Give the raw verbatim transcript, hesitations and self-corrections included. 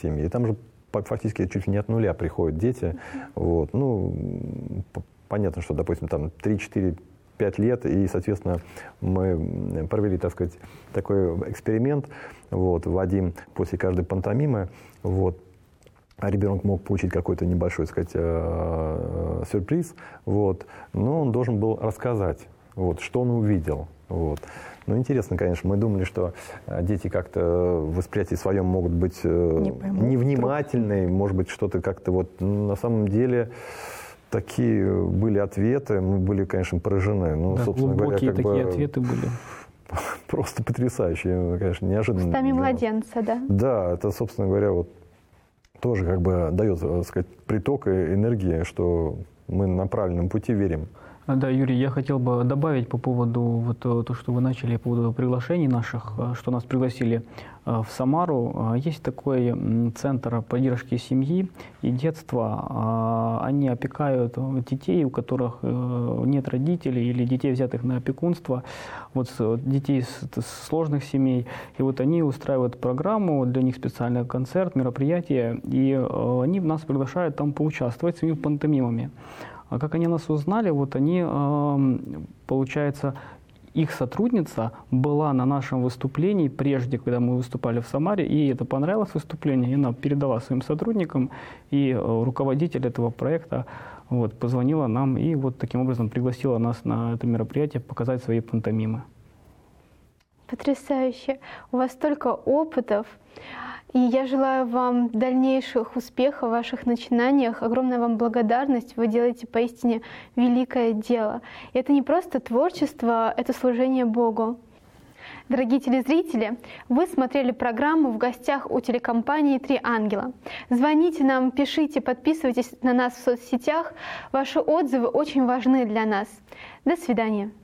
семьи. И там же фактически чуть ли не от нуля приходят дети. Вот. Ну, понятно, что, допустим, там три-четыре-пять лет, и, соответственно, мы провели, так сказать, такой эксперимент, вот, вводим после каждой пантомимы, вот, а ребенок мог получить какой-то небольшой, так сказать, сюрприз, вот, но он должен был рассказать, вот, что он увидел. Вот. Ну, интересно, конечно, мы думали, что дети как-то в восприятии своем могут быть Не невнимательны, может быть, что-то как-то вот, на самом деле такие были ответы, мы были, конечно, поражены. Ну, да, собственно глубокие говоря, как такие бы ответы были. Просто потрясающие, конечно, неожиданно. Устами младенца, да? Да, это, собственно говоря, вот тоже как бы дает, так сказать, приток энергии, что мы на правильном пути верим. Да, Юрий, я хотел бы добавить по поводу вот то, что вы начали, по поводу приглашений наших, что нас пригласили в Самару. Есть такой центр поддержки семьи и детства. Они опекают детей, у которых нет родителей, или детей, взятых на опекунство, вот детей из сложных семей. И вот они устраивают программу, для них специальный концерт, мероприятие, и они нас приглашают там поучаствовать своими пантомимами. А как они нас узнали, вот они, получается, их сотрудница была на нашем выступлении прежде, когда мы выступали в Самаре, и это понравилось выступление, и она передала своим сотрудникам, и руководитель этого проекта вот, позвонила нам и вот таким образом пригласила нас на это мероприятие показать свои пантомимы. Потрясающе! У вас столько опытов. И я желаю вам дальнейших успехов в ваших начинаниях. Огромная вам благодарность. Вы делаете поистине великое дело. И это не просто творчество, это служение Богу. Дорогие телезрители, вы смотрели программу «В гостях у телекомпании «Три ангела». Звоните нам, пишите, подписывайтесь на нас в соцсетях. Ваши отзывы очень важны для нас. До свидания.